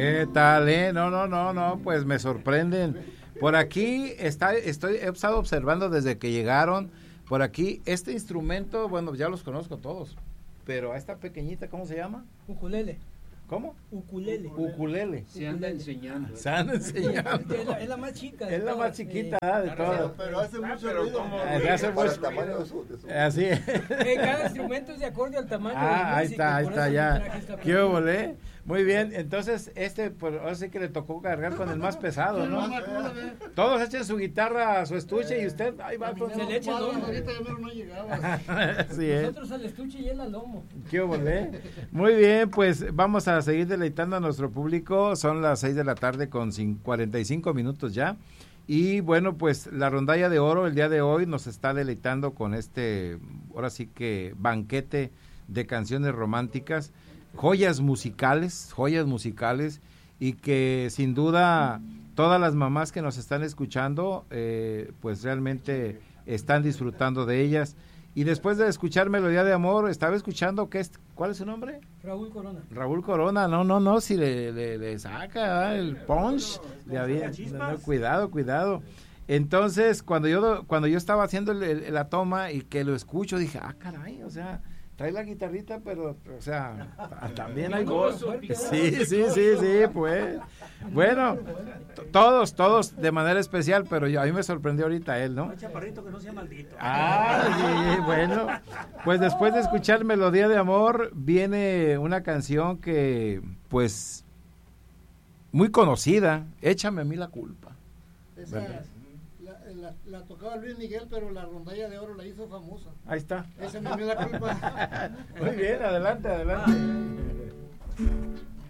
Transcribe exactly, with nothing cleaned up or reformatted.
¿Qué tal, eh? No, no, no, no, pues me sorprenden. Por aquí está, estoy, he estado observando desde que llegaron. Por aquí, este instrumento, bueno, ya los conozco todos, pero a esta pequeñita, ¿cómo se llama? Ukulele. ¿Cómo? Ukulele. Ukulele. Se anda enseñando. Se anda enseñando. Es la, es la más chica. Es la más chiquita eh, de todas. Pero hace mucho ruido. Hace mucho Así es. Eh, cada instrumento es de acorde al tamaño. Ah, ahí está, ahí está, ya. ¿Qué volé? Muy bien, entonces este, pues ahora sí que le tocó cargar con el más pesado, ¿no? Todos echen su guitarra, su estuche y usted, ahí va con... Se le echa el lomo. Ahorita ya no llegaba. Así es. Nosotros al estuche y él al lomo. ¿Qué volé? Muy bien, pues vamos a seguir deleitando a nuestro público. Son las seis de la tarde con cuarenta y cinco minutos ya. Y bueno, pues la rondalla de oro el día de hoy nos está deleitando con este, ahora sí que banquete de canciones románticas, joyas musicales, joyas musicales, y que sin duda todas las mamás que nos están escuchando, eh, pues realmente están disfrutando de ellas. Y después de escuchar Melodía de Amor, estaba escuchando, ¿qué es, ¿cuál es su nombre? Raúl Corona. Raúl Corona, no, no, no, si le, le, le saca ¿eh? el punch, le había, no, cuidado, cuidado. Entonces, cuando yo cuando yo estaba haciendo el, el, la toma y que lo escucho, dije, ah, caray, o sea, trae la guitarrita, pero, o sea, también hay voz. Sí, sí, sí, sí, pues. Bueno, todos, todos de manera especial, pero yo, a mí me sorprendió ahorita él, ¿no? Un chaparrito que no sea maldito. Ah, sí, bueno. Pues después de escuchar Melodía de Amor, viene una canción que, pues, muy conocida, Échame a mí la culpa. Esa, la, la, la tocaba Luis Miguel, pero la rondalla de oro la hizo famosa. Ahí está. Esa me dio la culpa. Muy bien, adelante, adelante.